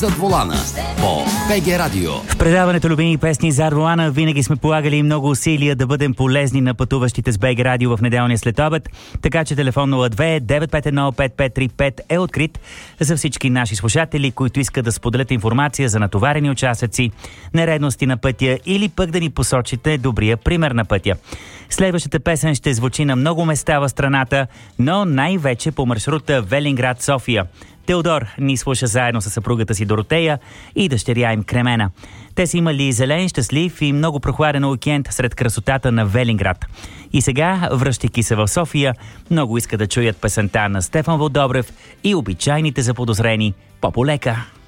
Зад волана по БГ Радио. В предаването Любими песни зад волана винаги сме полагали много усилия да бъдем полезни на пътуващите с БГ Радио в неделния следобед, така че телефон 02-951-5535 е открит за всички наши слушатели, които искат да споделят информация за натоварени участъци, нередности на пътя или пък да ни посочите добрия пример на пътя. Следващата песен ще звучи на много места в страната, но най-вече по маршрута Велинград-София. Теодор ни слуша заедно с съпругата си Доротея и дъщеря им Кремена. Те са имали зелен, щастлив и много прохладен уикенд сред красотата на Велинград. И сега, връщайки се в София, много искат да чуят песента на Стефан Вълдобрев и обичайните заподозрени по-полека.